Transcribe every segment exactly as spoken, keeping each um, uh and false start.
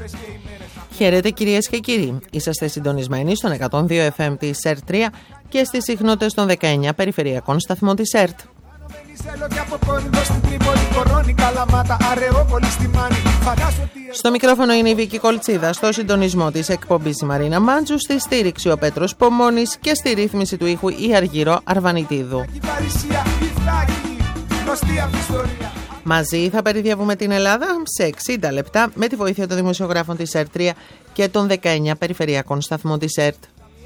Χαίρετε κυρίες και κύριοι. Είσαστε συντονισμένοι στον εκατόν δύο εφ εμ της ΕΡΤ τρία και στις συχνότητες των δεκαεννιά περιφερειακών σταθμών της ΕΡΤ. Στο μικρόφωνο είναι η Βίκη Κολτσίδα, στο συντονισμό της εκπομπής η Μαρίνα Μάντζου, στη στήριξη ο Πέτρος Πομώνης και στη ρύθμιση του ήχου η Αργυρό Αρβανιτίδου. Μαζί θα περιδιαβούμε την Ελλάδα σε εξήντα λεπτά με τη βοήθεια των δημοσιογράφων της ΕΡΤ τρία και των δεκαεννιά περιφερειακών σταθμών της ΕΡΤ.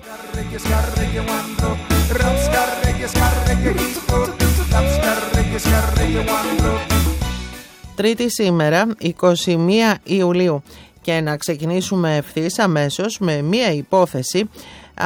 Τρίτη σήμερα, εικοστή πρώτη Ιουλίου, και να ξεκινήσουμε ευθύς αμέσως με μία υπόθεση α,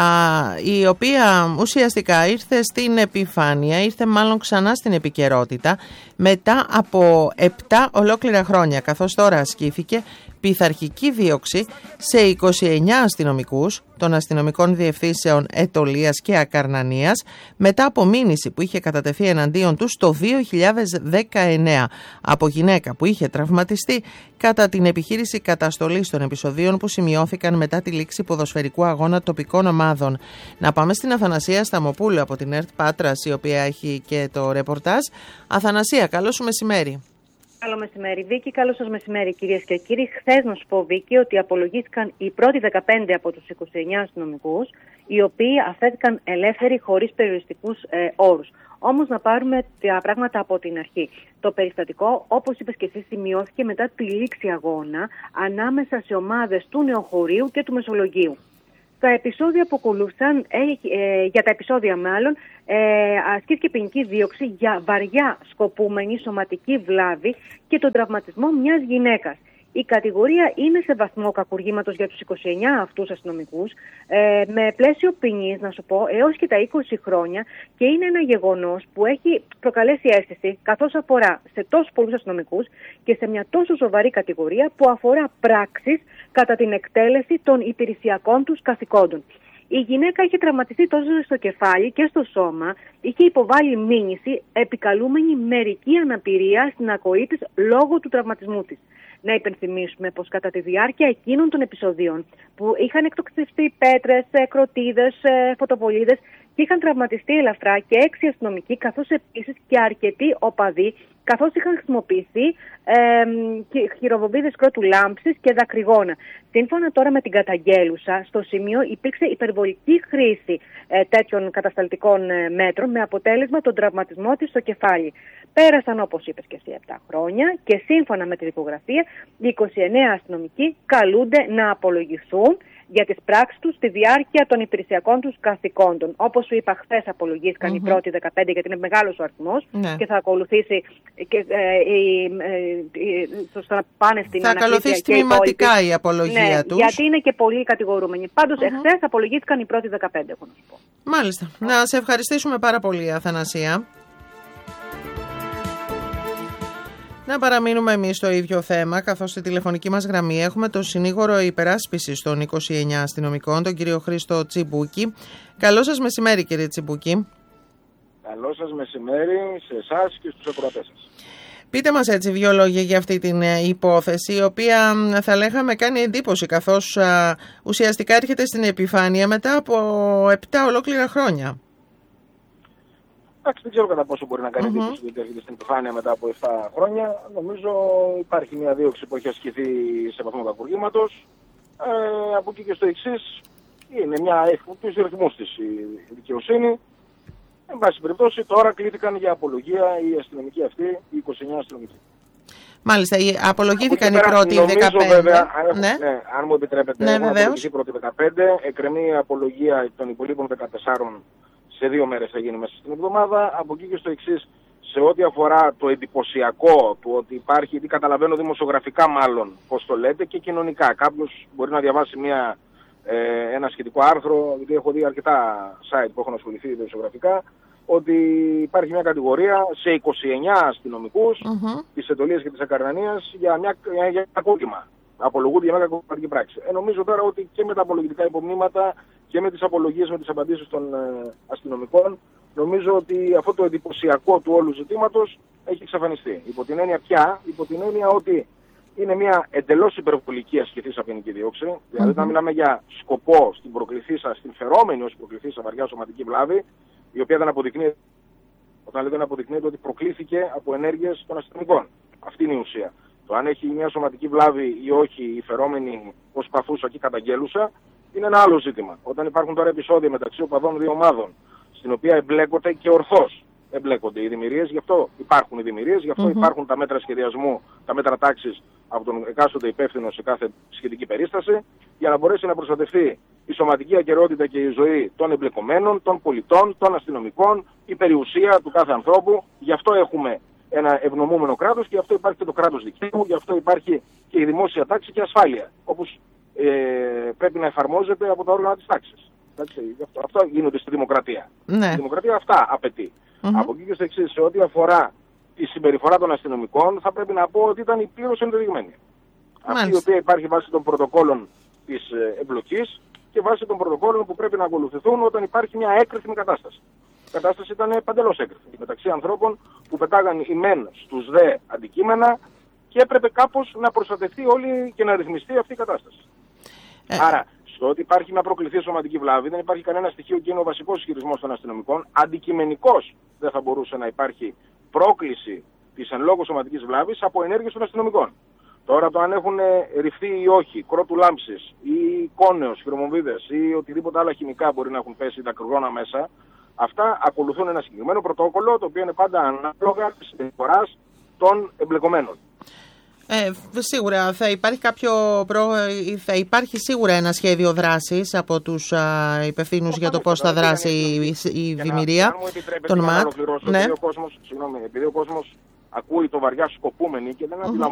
η οποία ουσιαστικά ήρθε στην επιφάνεια, ήρθε μάλλον ξανά στην επικαιρότητα μετά από επτά ολόκληρα χρόνια, καθώς τώρα ασκήθηκε πειθαρχική δίωξη σε είκοσι εννιά αστυνομικούς των αστυνομικών διευθύνσεων Αιτωλείας και Ακαρνανίας μετά από μήνυση που είχε κατατεθεί εναντίον τους το δύο χιλιάδες δεκαεννέα από γυναίκα που είχε τραυματιστεί κατά την επιχείρηση καταστολής των επεισοδίων που σημειώθηκαν μετά τη λήξη ποδοσφαιρικού αγώνα τοπικών ομάδων. Να πάμε στην Αθανασία Σταμοπούλου από την ΕΡΤ Πάτρας, η οποία έχει και το ρεπορτάζ. Αθανασία, καλό σου μεσημέρι. Καλό μεσημέρι, Βίκη. Καλό σας μεσημέρι, κυρίες και κύριοι. Χθες να σου πω, Βίκη, ότι απολογήθηκαν οι πρώτοι δεκαπέντε από τους είκοσι εννιά αστυνομικούς, οι οποίοι αφέθηκαν ελεύθεροι χωρίς περιοριστικούς ε, όρους. Όμως να πάρουμε τα πράγματα από την αρχή. Το περιστατικό, όπως είπες και εσύ, σημειώθηκε μετά τη λήξη αγώνα ανάμεσα σε ομάδες του Νεοχωρίου και του Μεσολογγίου. Τα επεισόδια που ακολούθησαν, ε, ε, για τα επεισόδια μάλλον, ε, ασκήθηκε ποινική δίωξη για βαριά σκοπούμενη σωματική βλάβη και τον τραυματισμό μιας γυναίκας. Η κατηγορία είναι σε βαθμό κακουργήματος για τους είκοσι εννιά αυτούς αστυνομικούς, ε, με πλαίσιο ποινής, να σου πω, έως και τα είκοσι χρόνια, και είναι ένα γεγονός που έχει προκαλέσει αίσθηση, καθώς αφορά σε τόσους πολλούς αστυνομικούς και σε μια τόσο σοβαρή κατηγορία που αφορά πράξεις κατά την εκτέλεση των υπηρεσιακών τους καθηκόντων. Η γυναίκα είχε τραυματιστεί τόσο στο κεφάλι και στο σώμα, είχε υποβάλει μήνυση επικαλούμενη μερική αναπηρία στην ακοή της λόγω του τραυματισμού της. Να υπενθυμίσουμε πως κατά τη διάρκεια εκείνων των επεισοδίων που είχαν εκτοξευστεί πέτρες, κροτίδες, φωτοβολίδες και είχαν τραυματιστεί ελαφρά και έξι αστυνομικοί, καθώς επίσης και αρκετοί οπαδοί, καθώς είχαν χρησιμοποιηθεί ε, χειροβομβίδες κρότου λάμψης και δακρυγόνα. Σύμφωνα τώρα με την καταγγέλουσα, στο σημείο υπήρξε υπερβολική χρήση ε, τέτοιων κατασταλτικών ε, μέτρων, με αποτέλεσμα τον τραυματισμό της στο κεφάλι. Πέρασαν, όπως είπες και εσύ, επτά χρόνια και σύμφωνα με τη δικογραφία, οι είκοσι εννέα αστυνομικοί καλούνται να απολογηθούν για τις πράξεις τους στη διάρκεια των υπηρεσιακών τους καθηκόντων. Όπως σου είπα, χθες απολογήθηκαν mm-hmm. οι πρώτοι δεκαπέντε, γιατί είναι μεγάλος ο αριθμός, ναι. και θα ακολουθήσει και, ε, η, ε, στο να πάνε στην θα ακολουθήσει τμηματικά η απολογία ναι, τους. Γιατί είναι και πολλοί κατηγορούμενοι. Πάντως, mm-hmm. εχθές απολογήθηκαν οι πρώτοι δεκαπέντε, έχω να σου πω. Μάλιστα. Να σε ευχαριστήσουμε πάρα πολύ, Αθανασία. Να παραμείνουμε εμείς στο ίδιο θέμα, καθώς στη τηλεφωνική μας γραμμή έχουμε τον συνήγορο υπεράσπισης των είκοσι εννιά αστυνομικών, τον κύριο Χρήστο Τσιμπούκη. Καλό σας μεσημέρι, κύριε Τσιμπούκη. Καλό σας μεσημέρι σε εσάς και στους ακροατές σας. Πείτε μας έτσι δύο λόγια για αυτή την υπόθεση, η οποία θα λέγαμε κάνει εντύπωση, καθώς α, ουσιαστικά έρχεται στην επιφάνεια μετά από επτά ολόκληρα χρόνια. Εντάξει, δεν ξέρω κατά πόσο μπορεί να κάνει εντύπωση mm-hmm. ότι έρχεται στην επιφάνεια μετά από επτά χρόνια. Νομίζω υπάρχει μια δίωξη που έχει ασκηθεί σε βαθμό κακουργήματος. Ε, από εκεί και στο εξής, είναι μια του ρυθμούς της η δικαιοσύνη. Εν πάση περιπτώσει, τώρα κλήθηκαν για απολογία οι αστυνομικοί αυτοί, οι είκοσι εννιά αστυνομικοί. Μάλιστα, απολογήθηκαν οι πρώτοι δεκαπέντε. Βέβαια, αν, ναι. Ναι, αν μου επιτρέπετε, ναι, έχουν απολογηθεί οι πρώτοι δεκαπέντε, εκκρεμεί η απολογία των υπολείπων δεκατεσσάρων. Σε δύο μέρες θα γίνει μέσα στην εβδομάδα. Από εκεί και στο εξής, σε ό,τι αφορά το εντυπωσιακό του ότι υπάρχει, γιατί καταλαβαίνω δημοσιογραφικά μάλλον πώς το λέτε, και κοινωνικά. Κάποιος μπορεί να διαβάσει μια, ε, ένα σχετικό άρθρο, γιατί έχω δει αρκετά site που έχουν ασχοληθεί δημοσιογραφικά, ότι υπάρχει μια κατηγορία σε είκοσι εννιά αστυνομικούς mm-hmm. της Αιτωλείας και της Ακαρνανίας για, μια, για, για ένα κόκκιμα. Απολογούνται για μια κακοποιητική πράξη. Ε, νομίζω τώρα ότι και με τα απολογητικά υπομνήματα και με τις απολογίες, με τις απαντήσεις των ε, αστυνομικών, νομίζω ότι αυτό το εντυπωσιακό του όλου ζητήματος έχει εξαφανιστεί. Υπό την έννοια πια, υπό την έννοια ότι είναι μια εντελώς υπερβολική ασκηθής ποινική δίωξη. Mm-hmm. Δηλαδή, όταν μιλάμε για σκοπό στην προκληθήσα, στην φερόμενη ως προκληθήσα βαριά σωματική βλάβη, η οποία δεν αποδεικνύεται, όταν δεν αποδεικνύεται ότι προκλήθηκε από ενέργειες των αστυνομικών. Αυτή είναι η ουσία. Το αν έχει μια σωματική βλάβη ή όχι η φερόμενη ως παθούσα και καταγγέλουσα είναι ένα άλλο ζήτημα. Όταν υπάρχουν τώρα επεισόδια μεταξύ οπαδών δύο ομάδων, στην οποία εμπλέκονται και ορθώς εμπλέκονται οι δημιουργίες, γι' αυτό υπάρχουν οι δημιουργίες, γι' αυτό mm-hmm. υπάρχουν τα μέτρα σχεδιασμού, τα μέτρα τάξης από τον εκάστοτε υπεύθυνο σε κάθε σχετική περίσταση, για να μπορέσει να προστατευτεί η σωματική ακεραιότητα και η ζωή των εμπλεκομένων, των πολιτών, των αστυνομικών, η περιουσία του κάθε ανθρώπου. Γι' αυτό έχουμε ένα ευνομούμενο κράτος και γι' αυτό υπάρχει και το κράτος δικαίου, γι' αυτό υπάρχει και η δημόσια τάξη και ασφάλεια, όπως ε, πρέπει να εφαρμόζεται από τα όργανα της τάξης. Αυτό, αυτό γίνονται στη δημοκρατία. Ναι. Η δημοκρατία αυτά απαιτεί. Mm-hmm. Από εκεί και στο εξής, σε ό,τι αφορά τη συμπεριφορά των αστυνομικών, θα πρέπει να πω ότι ήταν πλήρως ενδεδειγμένη. Αυτή η οποία υπάρχει βάσει των πρωτοκόλων της ε, εμπλοκής και βάσει των πρωτοκόλων που πρέπει να ακολουθηθούν όταν υπάρχει μια έκρηθμη κατάσταση. Η κατάσταση ήταν παντελώς έκρηθμη μεταξύ ανθρώπων που πετάγαν οι μεν στους δε αντικείμενα και έπρεπε κάπως να προστατευτεί όλη και να ρυθμιστεί αυτή η κατάσταση. Ε. Άρα, στο ότι υπάρχει μια προκληθή σωματική βλάβη, δεν υπάρχει κανένα στοιχείο και είναι ο βασικός ισχυρισμός των αστυνομικών. Αντικειμενικώς δεν θα μπορούσε να υπάρχει πρόκληση της εν λόγω σωματικής βλάβης από ενέργειες των αστυνομικών. Τώρα το αν έχουν ρηφθεί ή όχι, κρότου λάμψης ή κόνεος, χειρομοβίδες ή οτιδήποτε άλλα χημικά μπορεί να έχουν πέσει τα κρυγόνα μέσα, αυτά ακολουθούν ένα συγκεκριμένο πρωτόκολλο, το οποίο είναι πάντα ανάλογα της συμπεριφοράς των εμπλεκομένων. Ε, σίγουρα θα υπάρχει κάποιο προ... θα υπάρχει σίγουρα ένα σχέδιο δράσης από τους υπευθύνους για το πώς θα δράσει η, η δημιουργία των ΜΑΤ. Ναι. Επειδή ο κόσμος, συγγνώμη, επειδή ο κόσμος ακούει το βαριά σκοπούμενη και δεν αντιλαμβάνεται